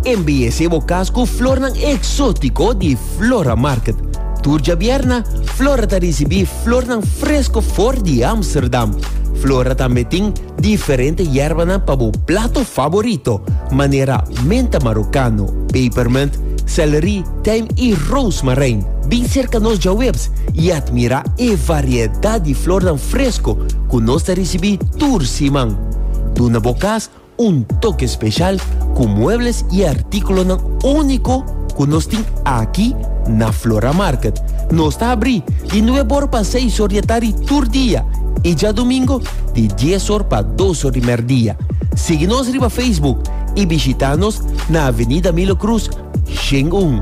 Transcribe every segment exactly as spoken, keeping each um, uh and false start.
M B S Bocasco flor nang exótico di Flora Market. Turja Bierna, Flora ta recebi flor nang fresco for di Amsterdam. Flora também tem diferente yerba na para o plato favorito. Maneira menta marocano, peppermint, celery, thyme e rosemary. Bem cerca nos webs e admira a variedade de flor nang fresco que nós recebi tur simang. Duna Bocas um toque especial com muebles e artículos único que nós temos aqui na Flora Market. Nós está abri de nove horas para seis horas de tarde por dia e já domingo de dez horas para doze horas de meio-dia. Siga-nos no Facebook e visita-nos na Avenida Milo Cruz, Xingun.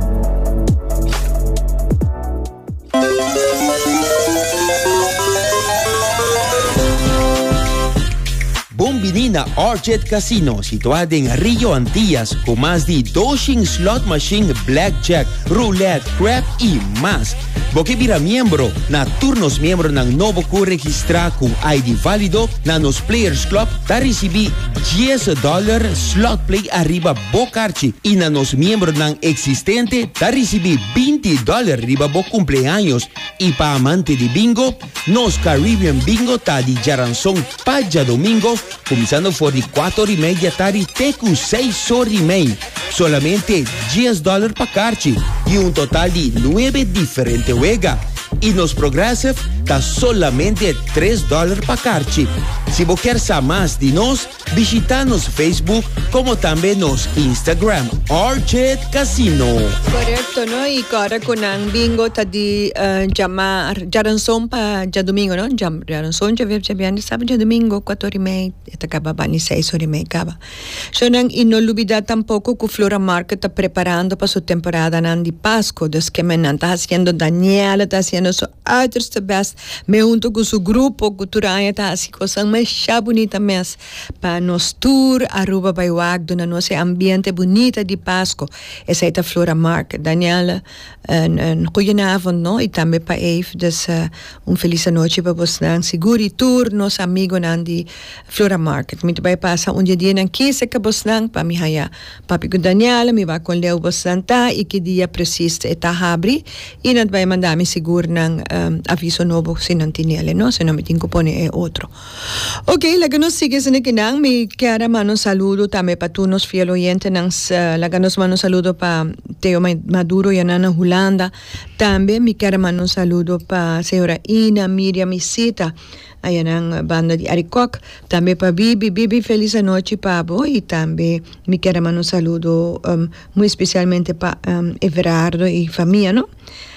Bombinina Orchard Casino, situado em Rio Antillas, com mais de doze slot machine, blackjack, roulette, crab e mais. Você vira membro, na turnos membro na novo cu registrar com I D válido, na nos Players Club, tá recebi dez dólares slot play arriba bocarchi e na nos membro na existente, tá recebi vinte dólares arriba bo cumpleaños e para amante de bingo, nos Caribbean Bingo tá de Jaranzón para domingo, começando por de quatro horas e meia da tarde até com seis horas e meia. Solamente dez dólares para carchi e um total de nove diferentes wega. E nos Progressive está solamente três dólares para carchi. Se você quer saber mais de nós, visita nos Facebook como também nos Instagram, Orchard Casino. Correcto, ¿no? Y ahora con el bingo está de uh, llamar Jaranzón para ya domingo, ¿no? Jaranzón ya veo ya bien, sabe ya domingo, cuatro horas y media, esta acaba ni seis horas y media acaba. Y no olvidar tampoco que Flora Market está preparando para su temporada de Pascua, entonces que me está haciendo Daniela, está haciendo su uiterste best, me junto con su grupo cultural, está haciendo cosas más bonitas más para nos tour Aruba Baiwag, donde nos ambiente bonito de Pascua. Esa es Flora Market. Daniela, een, een goedenavond, no? Y también para Eve, dus uh, un feliz noche para vos, dan seguri tour, nos amigos nan di Flora Market. Mi tabay pasa un día nan kisa ka vos nan, pa mi haya papi ko Daniela, mi va con leo vos nanta, y que dia presiste eta habri, y nat bay mandami seguro ng um, aviso novo sinantinele, no? Se no me tinko pone e otro. Ok, la que nos sigue sin kinang, mi cara mano saludo también para tu nos fiel oyente nang uh, la que nos mano saludo para Teo Maduro y Anana Holanda. También mi cara mano un saludo para señora Ina Miriam Isita, allá en la banda de Aricoc. También para Bibi, Bibi, feliz noche para vos. Y también mi cara mano un saludo um, muy especialmente para um, Everardo y familia, ¿no?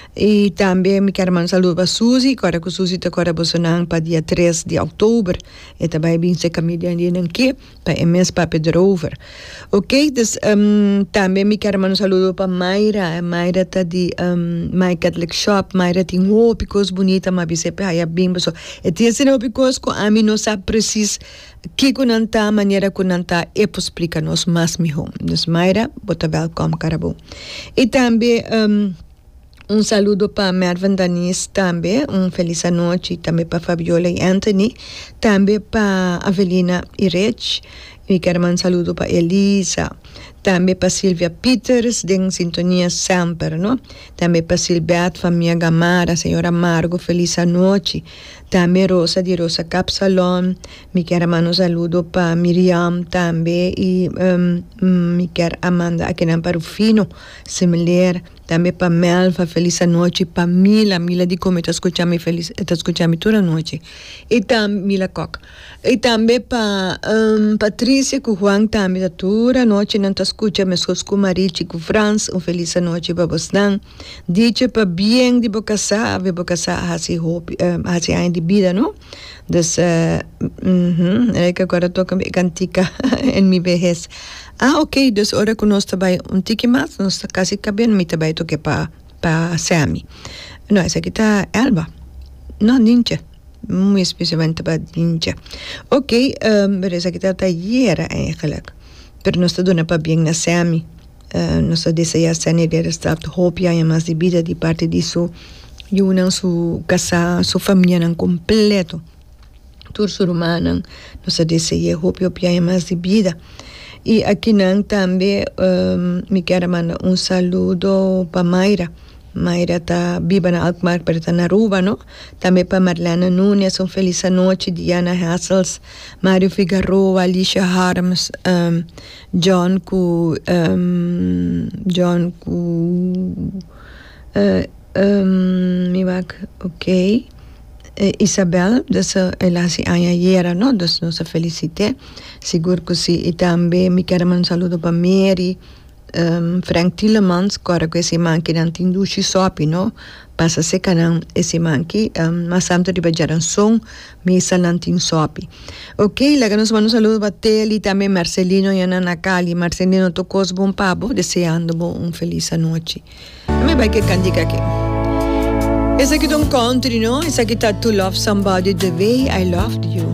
E também me quero mandar um saludo para Suzy, agora que Suzy está agora para para dia três de outubro, e também bem se caminha ali aqui para o mês para Pedrover. Ok, então um, também me quero mandar um saludo para Mayra, a Mayra está de um, My Catholic Shop, Mayra tem roupa, coisa bonita, mas você pega bem, pessoal. E tem essa roupa, coisa que a mim não sabe preciso que conanta, a maneira que conanta, e para explicar-nos mais melhor. Então Mayra, bota welcome, cara bom. E também um, um saludo para Mervyn Danis também, um feliz noite também para Fabiola e Anthony, também para Avelina e Rich, e quero mandar um saludo para Elisa, também para Silvia Peters, de sintonia sempre, não? Também para Silberto, família Gamara, senhora Margo, feliz noite. Também Rosa de Rosa Capsalon, me quero mandar um saludo para Miriam também, e um, me quero Amanda aqui na Parufino, similar. Também para Melva, feliz noite. Para Mila, Mila de como está escutando feliz, está escutando toda a noite. E também Mila Coca. E também para um, Patrícia, com Juan também toda a noite não está escutando, mas com Marichi, com Franz, um feliz noite para vocês. Dice para bem de Bocasá, de Bocasá, hasi hope, hasi ainda de vida, não? Dus, uh, mm-hmm, é que agora estou cantica em minha vejez. Ah, ok, dus ora que nós também um tique mais, nós está quase cabendo, me também toque para para Sammy. Não, essa aqui está Elba. Não, Ninja. Muito especialmente para Ninja. Ok, um, mas essa aqui está Tayera eigenlijk. Pero nós está dando para bem na Sammy. Uh, nós está desejando a Sammy de estar hope e mais de vida de parte disso. E uma sua casa, sua família não completo. Tudo ser humano, nós está desejando hope e mais de vida. E aqui não também um, me quero mandar um saludo para Mayra. Mayra está viva na Alkmaar, pero está na Aruba, não? Também para Marlena Nunes, um feliz noite, Diana Hassels, Mário Figueroa, Alicia Harms, um, John Ku, um, John Ku, uh, um, me vai, ok. Uh, Isabel, dus ela se anhayera, não? Dus nos felicite, seguro que sim. E também me quero mandar um saludo para Mary, Um, Frank Tillemans, agora com esse manque não tem duche sopi, não? Passa se canão esse manque, um, mas sempre de bajar som, mesa não tem sopi. Ok, lá que nós vamos saludo para Teli, também Marcelino e Ana Cali. Marcelino tocou os bom papo, desejando um feliz noite. Me vai que candiga aqui. Esse aqui é um country, não? Esse aqui tá To Love Somebody the Way I Loved You.